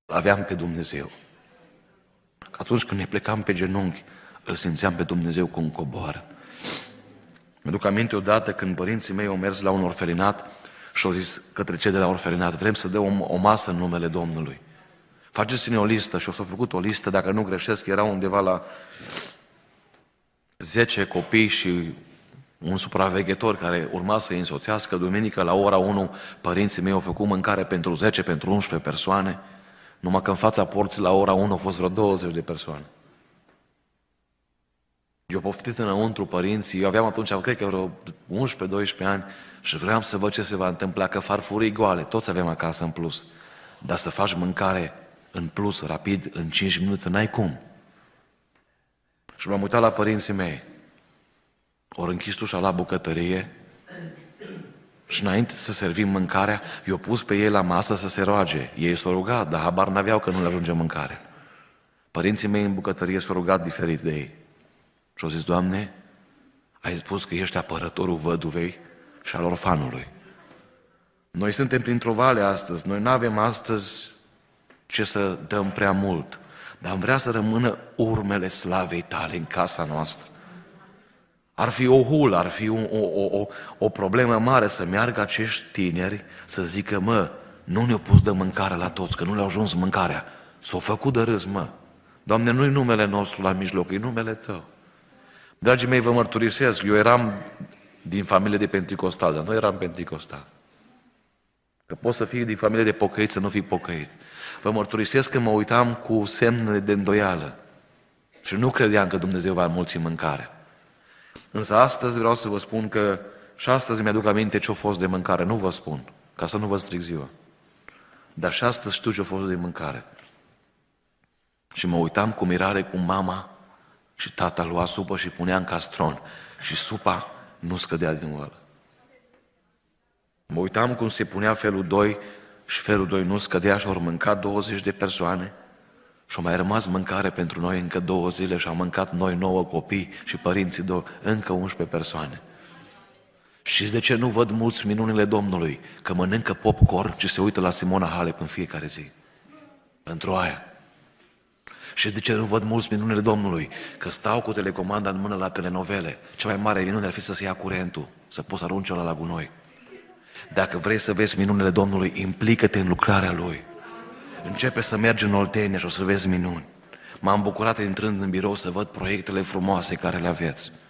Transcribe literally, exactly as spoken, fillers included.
aveam pe Dumnezeu. Că atunci când ne plecam pe genunchi, îl simțeam pe Dumnezeu cum coboară. Mi-aduc aminte odată când părinții mei au mers la un orfelinat și au zis către cei de la orfelinat: vrem să dăm o, o masă în numele Domnului. Faceți-ne o listă. Și o s-a făcut o listă, dacă nu greșesc, era undeva la zece copii și un supraveghetor care urma să îi însoțească. Duminică la ora unu părinții mei au făcut mâncare pentru zece, pentru unsprezece persoane. Numai că în fața porții la ora unu au fost vreo douăzeci de persoane. Eu poftit înăuntru părinții, eu aveam atunci, cred că vreo unsprezece doisprezece ani și vreau să văd ce se va întâmpla, că farfurii goale, toți avem acasă în plus. Dar să faci mâncare în plus, rapid, în cinci minute, n-ai cum. Și m-am uitat la părinții mei. Ori închis ușa la bucătărie și înainte să servim mâncarea, i-au pus pe ei la masă să se roage. Ei s-au rugat, dar habar n-aveau că nu le ajunge mâncare. Părinții mei în bucătărie s-au rugat diferit de ei. Și au zis: Doamne, ai spus că ești apărătorul văduvei și al orfanului. Noi suntem printr-o vale astăzi, noi nu avem astăzi ce să dăm prea mult, dar am vrea să rămână urmele slavei tale în casa noastră. Ar fi o hulă, ar fi o, o, o, o problemă mare să meargă acești tineri să zică: mă, nu ne-au pus de mâncare la toți, că nu le-a ajuns mâncarea. S-au făcut de râs, mă. Doamne, nu-i numele nostru la mijloc, e numele Tău. Dragii mei, vă mărturisesc, eu eram din familie de penticostal, dar nu eram penticostal. Că poți să fii din familie de pocăit, să nu fii pocăit. Vă mărturisesc că mă uitam cu semne de îndoială și nu credeam că Dumnezeu va înmulți mâncarea. Însă astăzi vreau să vă spun că și astăzi mi-aduc aminte ce-a fost de mâncare. Nu vă spun, ca să nu vă stric ziua. Dar și astăzi știu ce-a fost de mâncare. Și mă uitam cu mirare cum mama și tata lua supă și punea în castron și supa nu scădea din oală. Mă uitam cum se punea felul doi și felul doi nu scădea și au mâncat douăzeci de persoane și au mai rămas mâncare pentru noi încă două zile și am mâncat noi nouă copii și părinții două, încă unsprezece persoane. Știți de ce nu văd mulți minunile Domnului? Că mănâncă popcorn și se uită la Simona Halep în fiecare zi. Pentru aia. Și de ce nu văd mulți minunile Domnului? Că stau cu telecomanda în mână la telenovele. Cea mai mare minune ar fi să se ia curentul, să poți să arunci ăla la gunoi. Dacă vrei să vezi minunile Domnului, implică-te în lucrarea Lui. Începe să mergi în Oltenia și o să vezi minuni. M-am bucurat intrând în birou să văd proiectele frumoase care le aveți.